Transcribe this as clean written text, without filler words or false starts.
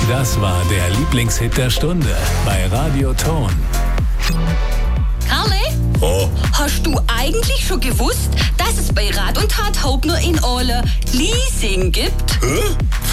Das war der Lieblingshit der Stunde bei Radio Ton. Karle? Oh, Hast du eigentlich schon gewusst, dass es bei Rat und Tat Hauptner in Ole Leasing gibt? hä?